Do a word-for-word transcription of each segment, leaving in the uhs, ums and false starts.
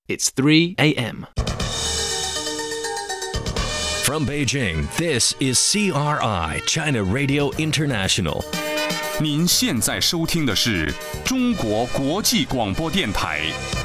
It's three a.m. From Beijing, this is C R I, China Radio International. 您现在收听的是中国国际广播电台。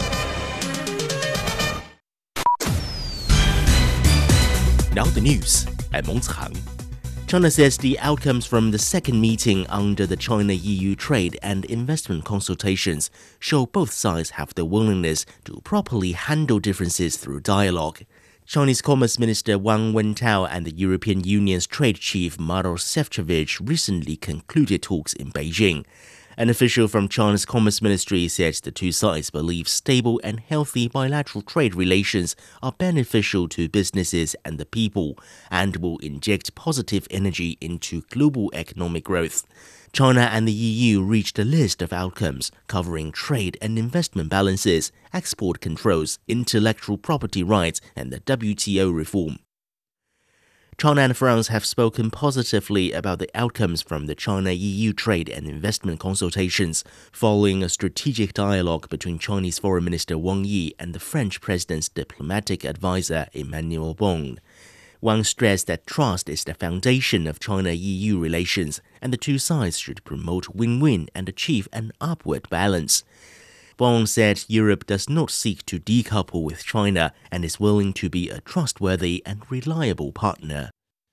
Now the news at Mengzhang. China says the outcomes from the second meeting under the China-E U trade and investment consultations show both sides have the willingness to properly handle differences through dialogue. Chinese Commerce Minister Wang Wentao and the European Union's trade chief Maros Šefčovič recently concluded talks in Beijing. An official from China's Commerce Ministry said the two sides believe stable and healthy bilateral trade relations are beneficial to businesses and the people and will inject positive energy into global economic growth. China and the E U reached a list of outcomes covering trade and investment balances, export controls, intellectual property rights, and the W T O reform. China and France have spoken positively about the outcomes from the China-E U trade and investment consultations, following a strategic dialogue between Chinese Foreign Minister Wang Yi and the French President's diplomatic advisor Emmanuel Bon. Wang stressed that trust is the foundation of China-E U relations, and the two sides should promote win-win and achieve an upward balance. Bon said Europe does not seek to decouple with China and is willing to be a trustworthy and reliable partner.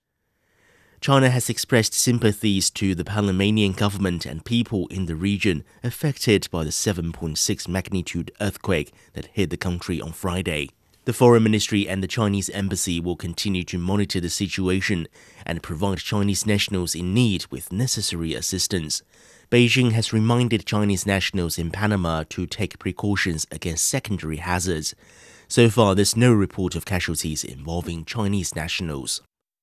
China has expressed sympathies to the Panamanian government and people in the region affected by the seven point six magnitude earthquake that hit the country on Friday. The Foreign Ministry and the Chinese Embassy will continue to monitor the situation and provide Chinese nationals in need with necessary assistance. Beijing has reminded Chinese nationals in Panama to take precautions against secondary hazards. So far, there's no report of casualties involving Chinese nationals.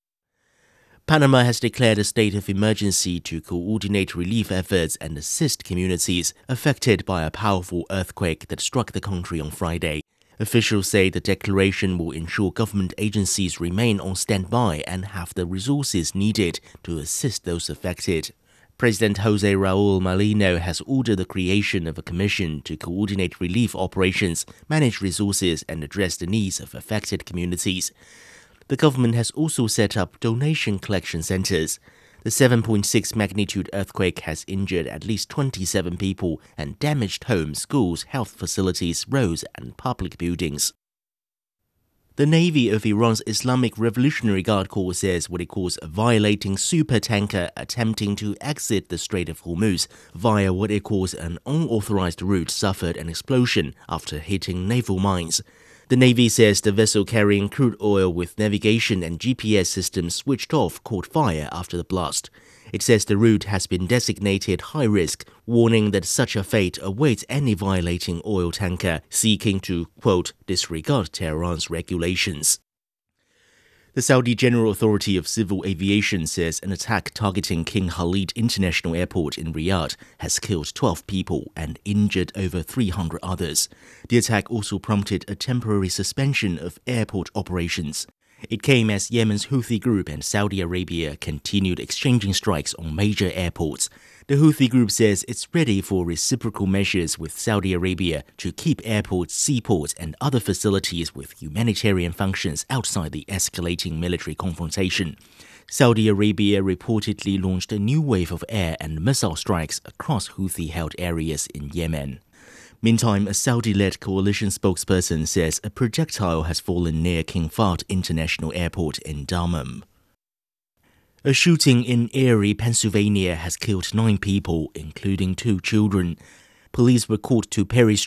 Panama has declared a state of emergency to coordinate relief efforts and assist communities affected by a powerful earthquake that struck the country on Friday. Officials say the declaration will ensure government agencies remain on standby and have the resources needed to assist those affected. President Jose Raul Mulino has ordered the creation of a commission to coordinate relief operations, manage resources, and address the needs of affected communities. The government has also set up donation collection centers. The seven point six magnitude earthquake has injured at least twenty-seven people and damaged homes, schools, health facilities, roads, and public buildings. The Navy of Iran's Islamic Revolutionary Guard Corps says what it calls a violating supertanker attempting to exit the Strait of Hormuz via what it calls an unauthorized route suffered an explosion after hitting naval mines. The Navy says the vessel carrying crude oil with navigation and G P S systems switched off caught fire after the blast. It says the route has been designated high risk, warning that such a fate awaits any violating oil tanker seeking to, quote, disregard Tehran's regulations. The Saudi General Authority of Civil Aviation says an attack targeting King Khalid International Airport in Riyadh has killed twelve people and injured over three hundred others. The attack also prompted a temporary suspension of airport operations. It came as Yemen's Houthi group and Saudi Arabia continued exchanging strikes on major airports. The Houthi group says it's ready for reciprocal measures with Saudi Arabia to keep airports, seaports, and other facilities with humanitarian functions outside the escalating military confrontation. Saudi Arabia reportedly launched a new wave of air and missile strikes across Houthi-held areas in Yemen. Meantime, a Saudi-led coalition spokesperson says a projectile has fallen near King Fahd International Airport in Dammam. A shooting in Erie, Pennsylvania has killed nine people, including two children. Police were called to Perry Street